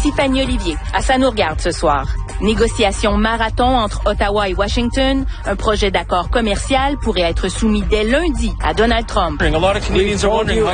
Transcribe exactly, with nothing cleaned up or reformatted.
Tiffany Olivier. À Ça nous regarde ce soir. Négociation marathon entre Ottawa et Washington. Un projet d'accord commercial pourrait être soumis dès lundi à Donald Trump. A lot of Canadians are wondering